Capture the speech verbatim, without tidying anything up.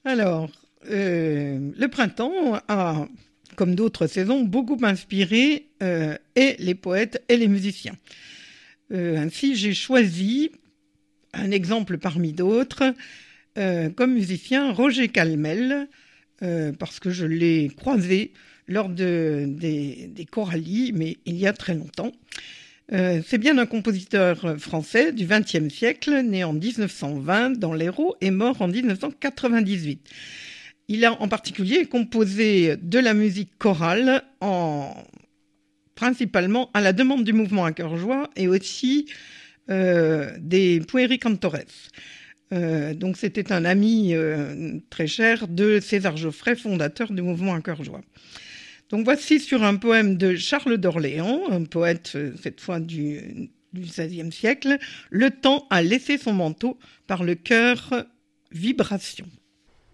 Alors, euh, le printemps a, comme d'autres saisons, beaucoup inspiré euh, et les poètes et les musiciens. Euh, ainsi, j'ai choisi un exemple parmi d'autres, euh, comme musicien Roger Calmel, euh, parce que je l'ai croisé lors de, des, des choralies, mais il y a très longtemps. Euh, c'est bien un compositeur français du vingtième siècle, né en dix-neuf cent vingt dans l'Hérault et mort en dix-neuf cent quatre-vingt-dix-huit. Il a en particulier composé de la musique chorale, en... principalement à la demande du mouvement à cœur joie et aussi euh, des pueri cantores. Euh, donc c'était un ami euh, très cher de César Geoffrey, fondateur du mouvement à cœur joie. Donc voici sur un poème de Charles d'Orléans, un poète euh, cette fois du, du seizième siècle, « Le temps a laissé son manteau par le cœur vibration ».